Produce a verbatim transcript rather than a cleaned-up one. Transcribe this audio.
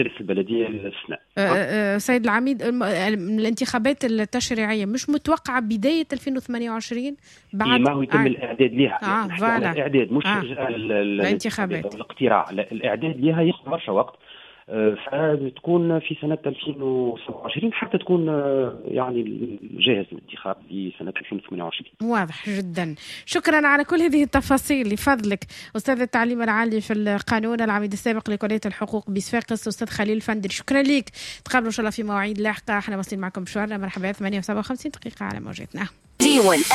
المجالس البلدية السنة. أه سيد العميد، الانتخابات التشريعية مش متوقعة بداية ألفين وثمانية وعشرين بعد؟ ما هو يتم آه. الإعداد لها. آه نحكي على الإعداد مش آه. الانتخابات الاقتراع. الإعداد لها ياخذ برشا وقت، فتكون في سنة ألفين وسبعة وعشرين حتى تكون يعني جاهز الانتخاب في سنة ألفين وثمانية وعشرين. واضح جدا. شكرا على كل هذه التفاصيل لفضلك أستاذ التعليم العالي في القانون، العميد السابق لكلية الحقوق بصفاقس أستاذ خليل الفندري. شكرا لك. تقابلوا إن شاء الله في مواعيد لاحقة. احنا واصلين معكم بشوارنا. مرحبا. ثمانية وسبعة وخمسين دقيقة على موجتنا.